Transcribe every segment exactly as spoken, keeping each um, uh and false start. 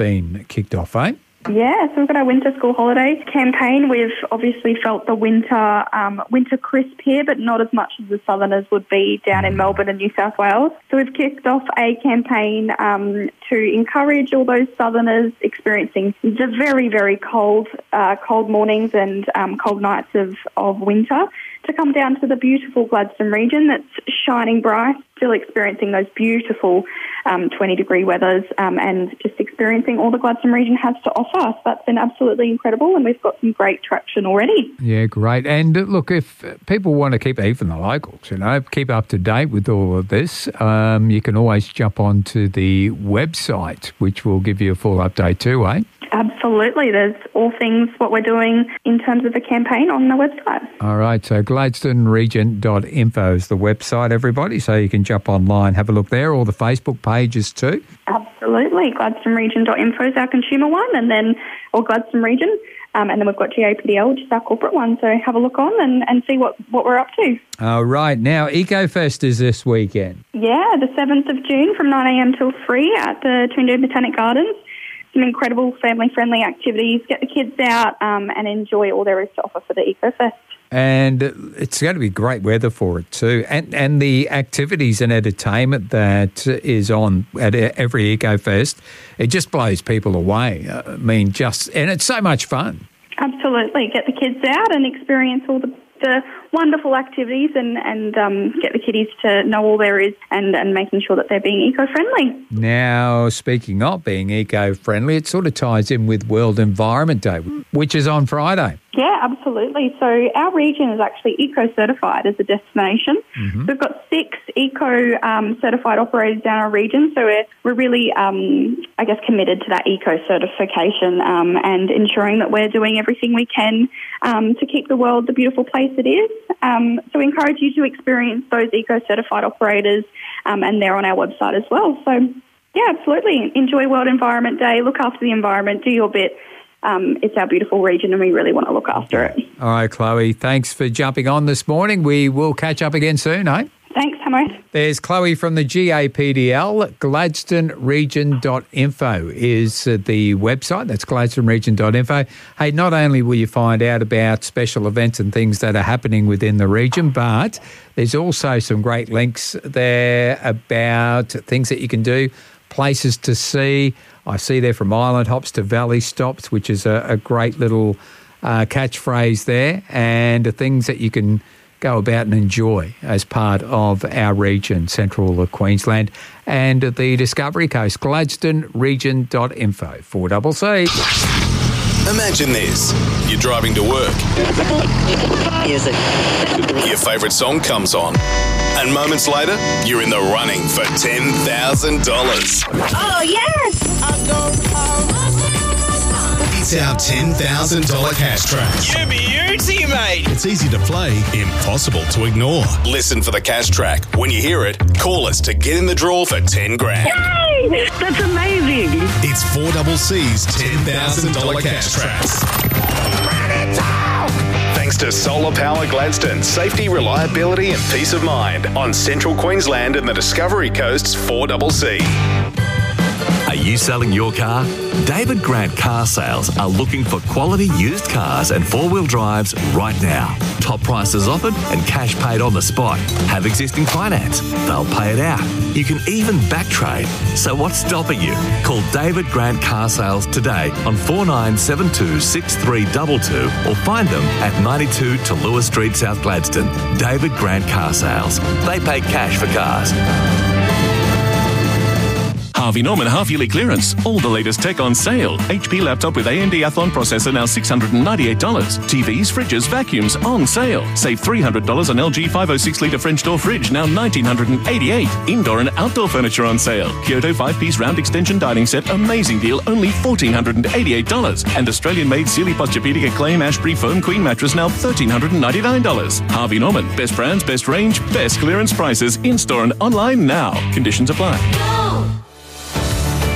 been kicked off, eh? Yeah, so we've got our winter school holidays campaign. We've obviously felt the winter um, winter crisp here, but not as much as the southerners would be down in Melbourne and New South Wales. So we've kicked off a campaign um, to encourage all those southerners experiencing the very, very cold uh, cold mornings and um, cold nights of, of winter to come down to the beautiful Gladstone region that's shining bright, still experiencing those beautiful um, twenty-degree weathers um, and just experiencing all the Gladstone region has to offer. So that's been absolutely incredible, and we've got some great traction already. Yeah, great. And uh, look, if people want to keep, even the locals, you know, keep up to date with all of this, um, you can always jump onto the website, which will give you a full update too, eh? Absolutely. There's all things what we're doing in terms of the campaign on the website. All right. So gladstone region dot info is the website, everybody. So you can jump online, have a look there, or the Facebook pages too. Absolutely. gladstone region dot info is our consumer one, and then, or Gladstone Region. Um, and then we've got G A P D L, which is our corporate one. So have a look on and, and see what, what we're up to. All right. Now, EcoFest is this weekend. Yeah, the seventh of June from nine a.m. till three at the Toondoon Botanic Gardens. Some incredible family-friendly activities. Get the kids out um, and enjoy all there is to offer for the EcoFest. And it's going to be great weather for it too. And and the activities and entertainment that is on at every EcoFest, it just blows people away. I mean, just, and it's so much fun. Absolutely. Get the kids out and experience all the, the wonderful activities and, and um, get the kiddies to know all there is and, and making sure that they're being eco-friendly. Now, speaking of being eco-friendly, it sort of ties in with World Environment Day, which is on Friday. Yeah, absolutely. So our region is actually eco-certified as a destination. Mm-hmm. We've got six eco-certified um, operators down our region, so we're, we're really, um, I guess, committed to that eco-certification um, and ensuring that we're doing everything we can um, to keep the world the beautiful place it is. Um, so we encourage you to experience those eco-certified operators, um, and they're on our website as well. So, yeah, absolutely. Enjoy World Environment Day. Look after the environment. Do your bit. Um, it's our beautiful region and we really want to look after it. All right, Chloe, thanks for jumping on this morning. We will catch up again soon, eh? Thanks, Hamo. There's Chloe from the G A P D L. gladstone region dot info is the website. That's gladstone region dot info. Hey, not only will you find out about special events and things that are happening within the region, but there's also some great links there about things that you can do, places to see. I see there from island hops to valley stops, which is a, a great little uh, catchphrase there, and things that you can go about and enjoy as part of our region, central Queensland, and the Discovery Coast. gladstone region dot info. four C C. Imagine this. You're driving to work. Music. Your favourite song comes on. And moments later, you're in the running for ten thousand dollars. Oh, yes! It's our ten thousand dollars cash track. You beauty, mate. It's easy to play, impossible to ignore. Listen for the cash track. When you hear it, call us to get in the draw for ten grand. Yay! That's amazing. It's four C C's ten thousand dollars cash tracks. Thanks to Solar Power Gladstone, safety, reliability and peace of mind on Central Queensland and the Discovery Coast's four C C. Are you selling your car? David Grant Car Sales are looking for quality used cars and four-wheel drives right now. Top prices offered and cash paid on the spot. Have existing finance? They'll pay it out. You can even back trade. So what's stopping you? Call David Grant Car Sales today on four nine seven two, six three two two or find them at ninety-two to Lewis Street, South Gladstone. David Grant Car Sales. They pay cash for cars. Harvey Norman half-yearly clearance. All the latest tech on sale. H P laptop with A M D Athlon processor now six hundred ninety-eight dollars. T Vs, fridges, vacuums on sale. Save three hundred dollars on L G five oh six litre French door fridge, now one thousand nine hundred eighty-eight dollars. Indoor and outdoor furniture on sale. Kyoto five-piece round extension dining set, amazing deal, only one thousand four hundred eighty-eight dollars. And Australian-made Sealy Posturepedic Acclaim Ashbury Foam Queen mattress, now one thousand three hundred ninety-nine dollars. Harvey Norman. Best brands, best range, best clearance prices. In-store and online now. Conditions apply. The new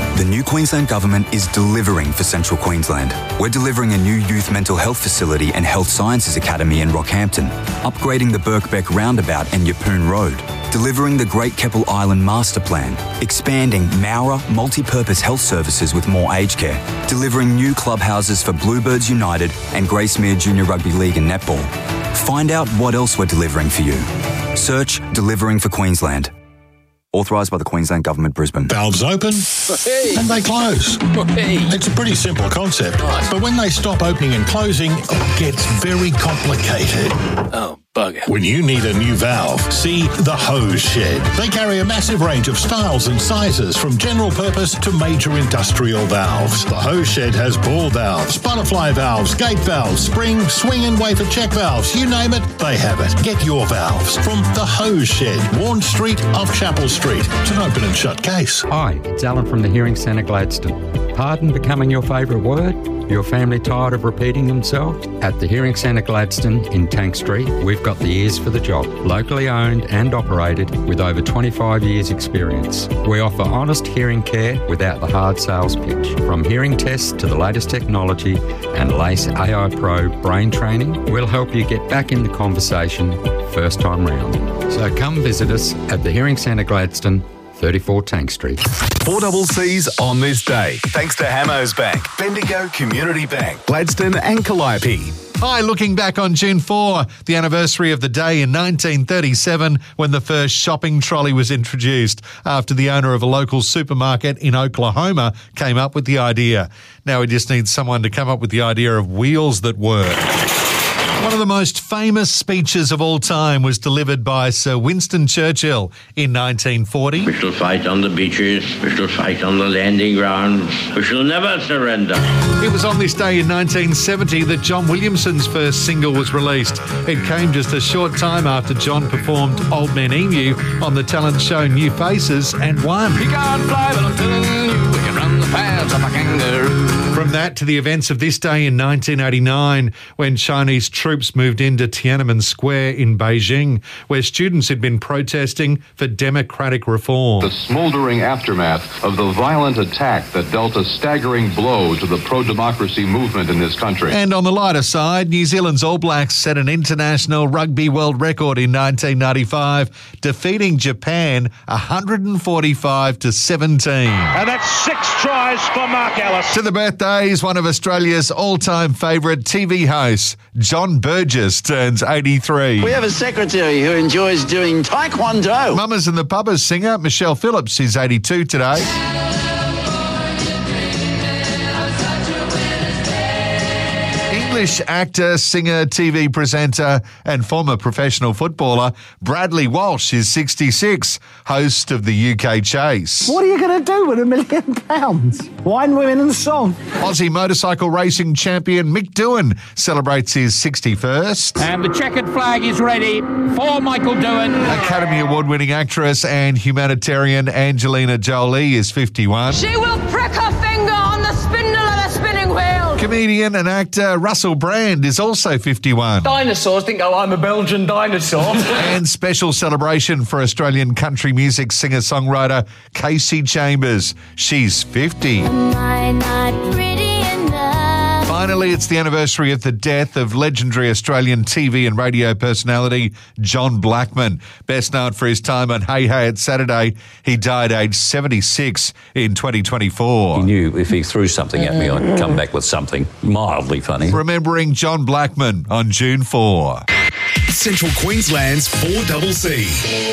Queensland Government is delivering for Central Queensland. We're delivering a new youth mental health facility and health sciences academy in Rockhampton, upgrading the Birkbeck roundabout and Yeppoon Road, delivering the Great Keppel Island Master Plan, expanding Mowra multi-purpose health services with more aged care, delivering new clubhouses for Bluebirds United and Gracemere Junior Rugby League and Netball. Find out what else we're delivering for you. Search Delivering for Queensland. Authorised by the Queensland Government, Brisbane. Valves open Hey. and they close. Hey. It's a pretty simple concept, Nice. but when they stop opening and closing, it gets very complicated. Oh, bugger. When you need a new valve, see the Hose Shed. They carry a massive range of styles and sizes from general purpose to major industrial valves. The Hose Shed has ball valves, butterfly valves, gate valves, spring, swing and wafer check valves. You name it, they have it. Get your valves from the Hose Shed, Warren Street off Chapel Street. It's an open and shut case. Hi, it's Alan from the Hearing Centre Gladstone. Pardon becoming your favourite word? Your family tired of repeating themselves? At the Hearing Centre Gladstone in Tank Street, we've got the ears for the job. Locally owned and operated with over twenty-five years experience. We offer honest hearing care without the hard sales pitch. From hearing tests to the latest technology and LACE A I Pro brain training, we'll help you get back in the conversation first time round. So come visit us at the Hearing Centre Gladstone, thirty-four Tank Street. Four double C's on this day. Thanks to Hamos Bank, Bendigo Community Bank, Gladstone and Calliope. Hi, looking back on June fourth, the anniversary of the day in nineteen thirty-seven when the first shopping trolley was introduced after the owner of a local supermarket in Oklahoma came up with the idea. Now we just need someone to come up with the idea of wheels that work. One of the most famous speeches of all time was delivered by Sir Winston Churchill in nineteen forty. We shall fight on the beaches, we shall fight on the landing grounds, we shall never surrender. It was on this day in nineteen seventy that John Williamson's first single was released. It came just a short time after John performed Old Man Emu on the talent show New Faces and won. You can't fly, but I'm telling you, we can run the paths of a kangaroo. From that to the events of this day in nineteen eighty-nine, when Chinese troops moved into Tiananmen Square in Beijing, where students had been protesting for democratic reform. The smoldering aftermath of the violent attack that dealt a staggering blow to the pro-democracy movement in this country. And on the lighter side, New Zealand's All Blacks set an international rugby world record in nineteen ninety-five, defeating Japan one forty-five to seventeen. And that's six tries for Mark Ellis. To the birthdays, one of Australia's all-time favourite T V hosts, John Burgess, turns eighty-three. We have a secretary who enjoys doing taekwondo. Mamas and the Puppers singer Michelle Phillips is eighty-two today. English actor, singer, T V presenter and former professional footballer Bradley Walsh is sixty-six, host of the U K Chase. What are you going to do with a million pounds? Wine, women and song. Aussie motorcycle racing champion Mick Doohan celebrates his sixty-first. And the checkered flag is ready for Michael Doohan. Academy Award-winning actress and humanitarian Angelina Jolie is fifty-one. She will prick her finger on the spindle of a spinning wheel. Comedian and actor Russell Brand is also fifty-one. Dinosaurs think, oh, I'm a Belgian dinosaur. And special celebration for Australian country music singer-songwriter Casey Chambers. She's fifty. Am I not pretty enough? Finally, it's the anniversary of the death of legendary Australian T V and radio personality John Blackman. Best known for his time on Hey Hey It's Saturday, he died aged seventy-six in twenty twenty-four. He knew if he threw something at me, I'd come back with something mildly funny. Remembering John Blackman on June fourth. Central Queensland's four double C.